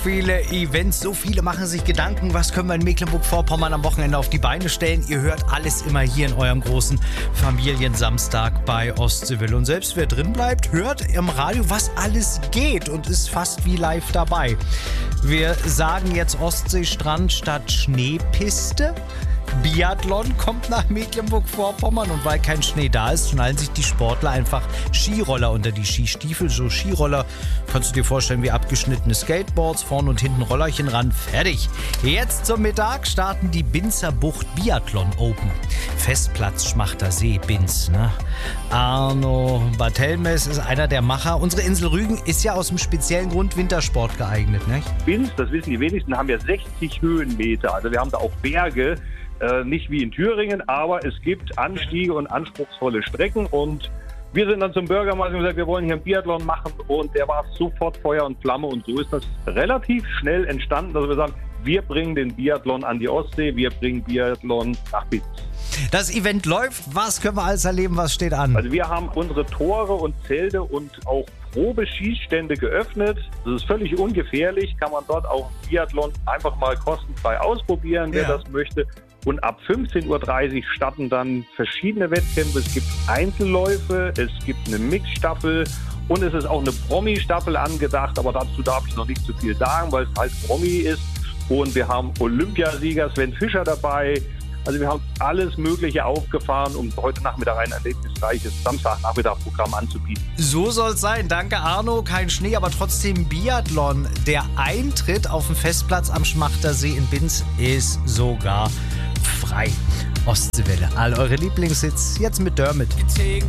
Viele Events, so viele machen sich Gedanken, was können wir in Mecklenburg-Vorpommern am Wochenende auf die Beine stellen. Ihr hört alles immer hier in eurem großen Familiensamstag bei Ostseewelle. Und selbst wer drin bleibt, hört im Radio, was alles geht und ist fast wie live dabei. Wir sagen jetzt Ostseestrand statt Schneepiste. Biathlon kommt nach Mecklenburg-Vorpommern und weil kein Schnee da ist, schnallen sich die Sportler einfach Skiroller unter die Skistiefel. So Skiroller kannst du dir vorstellen wie abgeschnittene Skateboards, vorne und hinten Rollerchen ran, fertig. Jetzt zum Mittag starten die Binzer Bucht Biathlon Open. Festplatz Schmachter See, Binz. Ne? Arno Barthelmes ist einer der Macher. Unsere Insel Rügen ist ja aus einem speziellen Grund Wintersport geeignet. Ne? Binz, das wissen die wenigsten, haben ja 60 Höhenmeter. Also wir haben da auch Berge. Nicht wie in Thüringen, aber es gibt Anstiege und anspruchsvolle Strecken und wir sind dann zum Bürgermeister und gesagt, wir wollen hier einen Biathlon machen und der war sofort Feuer und Flamme und so ist das relativ schnell entstanden, dass wir sagen, wir bringen den Biathlon an die Ostsee, wir bringen Biathlon nach Binz. Das Event läuft, was können wir alles erleben, was steht an? Also wir haben unsere Tore und Zelte und auch Probeschießstände geöffnet. Das ist völlig ungefährlich, kann man dort auch Biathlon einfach mal kostenfrei ausprobieren, wer das möchte. Und ab 15:30 Uhr starten dann verschiedene Wettkämpfe. Es gibt Einzelläufe, es gibt eine Mixstaffel und es ist auch eine Promi-Staffel angedacht. Aber dazu darf ich noch nicht zu viel sagen, weil es halt Promi ist. Und wir haben Olympiasieger Sven Fischer dabei. Also wir haben alles Mögliche aufgefahren, um heute Nachmittag ein erlebnisreiches Samstagnachmittag-Programm anzubieten. So soll es sein. Danke Arno. Kein Schnee, aber trotzdem Biathlon. Der Eintritt auf den Festplatz am Schmachter See in Binz ist sogar frei. Ostseewelle. All eure Lieblingshits jetzt mit Dermot.